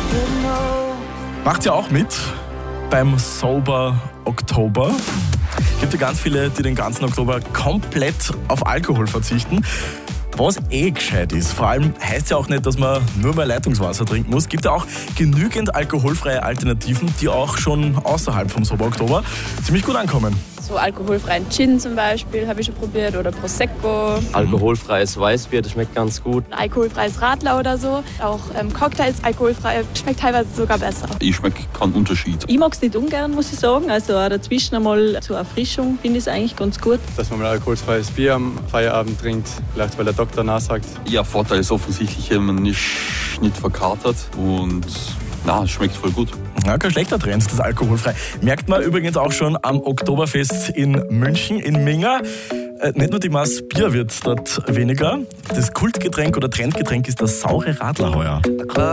Macht ihr auch mit beim Sober Oktober? Es gibt ja ganz viele, die den ganzen Oktober komplett auf Alkohol verzichten. Was gescheit ist. Vor allem heißt ja auch nicht, dass man nur mehr Leitungswasser trinken muss. Es gibt ja auch genügend alkoholfreie Alternativen, die auch schon außerhalb vom Sober Oktober ziemlich gut ankommen. So alkoholfreien Gin zum Beispiel habe ich schon probiert oder Prosecco. Alkoholfreies Weißbier, das schmeckt ganz gut. Alkoholfreies Radler oder so. Auch Cocktails alkoholfrei, schmeckt teilweise sogar besser. Ich schmecke keinen Unterschied. Ich mag es nicht ungern, muss ich sagen. Also auch dazwischen einmal zur Erfrischung finde ich es eigentlich ganz gut. Dass man mal alkoholfreies Bier am Feierabend trinkt, vielleicht weil der Doktor nachsagt. Ja, Vorteil ist offensichtlich, man ist nicht verkatert und es schmeckt voll gut. Ja, kein schlechter Trend, das alkoholfrei. Merkt man übrigens auch schon am Oktoberfest in München, in Minga. Nicht nur die Maß Bier wird dort weniger. Das Kultgetränk oder Trendgetränk ist das saure Radler heuer.